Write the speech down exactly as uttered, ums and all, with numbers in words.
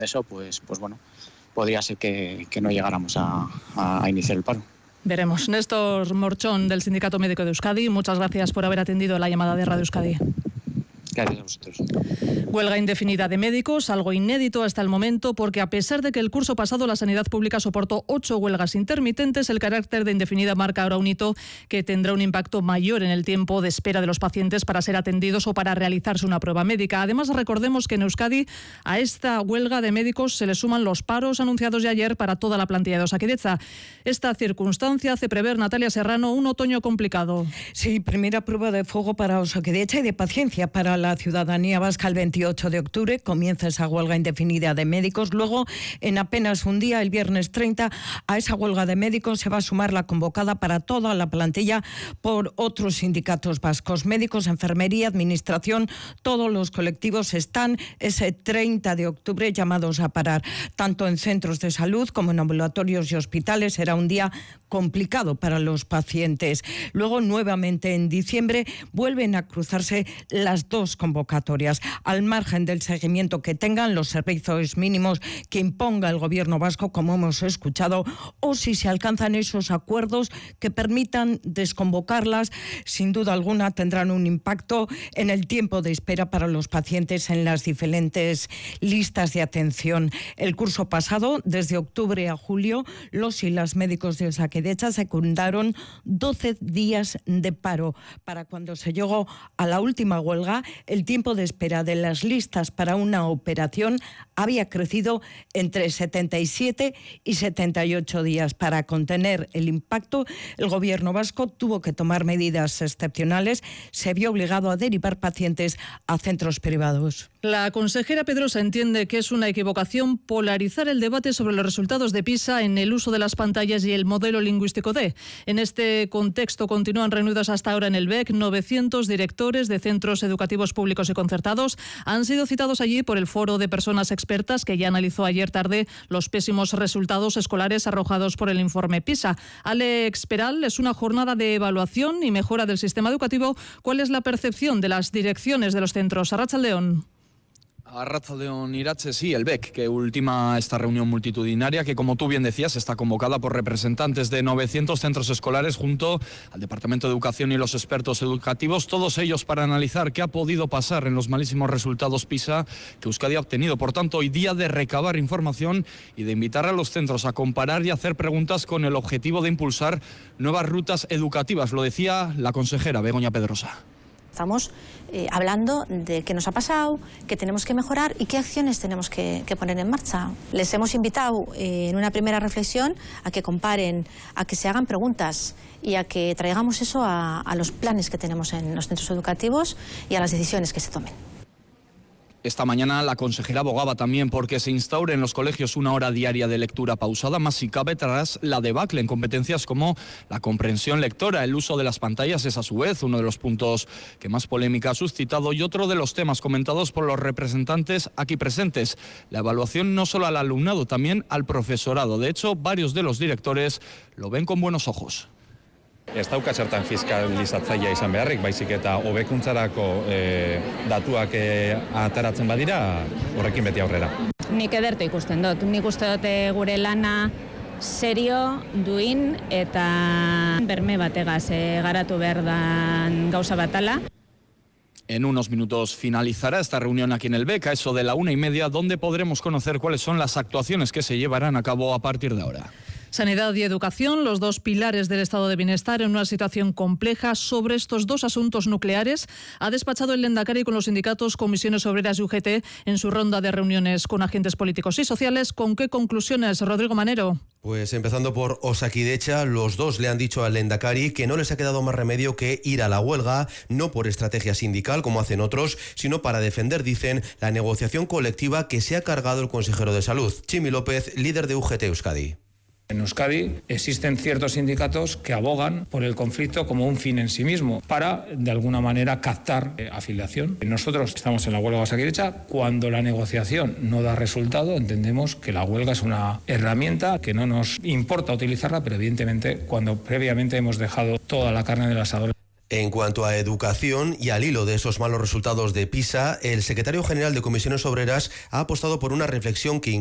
eso, pues, pues bueno, podría ser que, que no llegáramos a, a iniciar el paro. Veremos. Néstor Morchón, del Sindicato Médico de Euskadi, muchas gracias por haber atendido la llamada de Radio Euskadi. Gracias a vosotros. Huelga indefinida de médicos, algo inédito hasta el momento, porque a pesar de que el curso pasado la sanidad pública soportó ocho huelgas intermitentes, el carácter de indefinida marca ahora un hito que tendrá un impacto mayor en el tiempo de espera de los pacientes para ser atendidos o para realizarse una prueba médica. Además, recordemos que en Euskadi a esta huelga de médicos se le suman los paros anunciados ya ayer para toda la plantilla de Osakidetza. Esta circunstancia hace prever, Natalia Serrano, un otoño complicado. Sí, primera prueba de fuego para Osakidetza y de paciencia para la ciudadanía vasca. El veintiocho de octubre comienza esa huelga indefinida de médicos. Luego, en apenas un día, el viernes treinta, a esa huelga de médicos se va a sumar la convocada para toda la plantilla por otros sindicatos vascos. Médicos, enfermería, administración, todos los colectivos están ese treinta de octubre llamados a parar. Tanto en centros de salud como en ambulatorios y hospitales será un día complicado para los pacientes. Luego, nuevamente en diciembre, vuelven a cruzarse las dos convocatorias. Al margen del seguimiento que tengan los servicios mínimos que imponga el gobierno vasco, como hemos escuchado, o si se alcanzan esos acuerdos que permitan desconvocarlas, sin duda alguna tendrán un impacto en el tiempo de espera para los pacientes en las diferentes listas de atención. El curso pasado, desde octubre a julio, los y las médicos de Osakidetza secundaron doce días de paro. Para cuando se llegó a la última huelga, el tiempo de espera de las listas para una operación había crecido entre setenta y siete y setenta y ocho días. Para contener el impacto, el gobierno vasco tuvo que tomar medidas excepcionales. Se vio obligado a derivar pacientes a centros privados. La consejera Pedrosa entiende que es una equivocación polarizar el debate sobre los resultados de PISA en el uso de las pantallas y el modelo lingüístico D. En este contexto continúan reunidos hasta ahora en el B E C novecientos directores de centros educativos públicos y concertados. Han sido citados allí por el foro de personas expertas que ya analizó ayer tarde los pésimos resultados escolares arrojados por el informe PISA. Alex Peral, es una jornada de evaluación y mejora del sistema educativo. ¿Cuál es la percepción de las direcciones de los centros? Arratsaldeon. Arratsaldeon Iratxe, sí, el B E C, que ultima esta reunión multitudinaria que, como tú bien decías, está convocada por representantes de novecientos centros escolares junto al Departamento de Educación y los expertos educativos, todos ellos para analizar qué ha podido pasar en los malísimos resultados PISA que Euskadi ha obtenido. Por tanto, hoy día de recabar información y de invitar a los centros a comparar y hacer preguntas con el objetivo de impulsar nuevas rutas educativas. Lo decía la consejera Begoña Pedrosa. Estamos eh, hablando de qué nos ha pasado, qué tenemos que mejorar y qué acciones tenemos que, que poner en marcha. Les hemos invitado eh, en una primera reflexión a que comparen, a que se hagan preguntas y a que traigamos eso a, a los planes que tenemos en los centros educativos y a las decisiones que se tomen. Esta mañana la consejera abogaba también porque se instaure en los colegios una hora diaria de lectura pausada, más si cabe tras la debacle en competencias como la comprensión lectora. El uso de las pantallas es a su vez uno de los puntos que más polémica ha suscitado y otro de los temas comentados por los representantes aquí presentes. La evaluación no solo al alumnado, también al profesorado. De hecho, varios de los directores lo ven con buenos ojos. Ez dauka zertan fiskalizatzailea izan beharrik, baizik eta hobekuntzarako e, datuak e, ateratzen badira, horrekin beti aurrera. Nik ederto ikusten dut, nik uste dut gure lana serio, duin eta berme bategaz e, garatu behar dan gauza batala. En unos minutos finalizará esta reunión aquí en el B E C, a eso de la una y media, donde podremos conocer cuáles son las actuaciones que se llevarán a cabo a partir de ahora. Sanidad y educación, los dos pilares del estado de bienestar en una situación compleja. Sobre estos dos asuntos nucleares ha despachado el Lehendakari con los sindicatos, comisiones obreras y U G T en su ronda de reuniones con agentes políticos y sociales. ¿Con qué conclusiones, Rodrigo Manero? Pues empezando por Osakidetza, los dos le han dicho al Lehendakari que no les ha quedado más remedio que ir a la huelga, no por estrategia sindical como hacen otros, sino para defender, dicen, la negociación colectiva que se ha cargado el consejero de Salud, Chimi López, líder de U G T Euskadi. En Euskadi existen ciertos sindicatos que abogan por el conflicto como un fin en sí mismo para, de alguna manera, captar eh, afiliación. Nosotros estamos en la huelga de Osakidetza. Cuando la negociación no da resultado, entendemos que la huelga es una herramienta que no nos importa utilizarla, pero evidentemente cuando previamente hemos dejado toda la carne del asador. En cuanto a educación y al hilo de esos malos resultados de PISA, el secretario general de Comisiones Obreras ha apostado por una reflexión que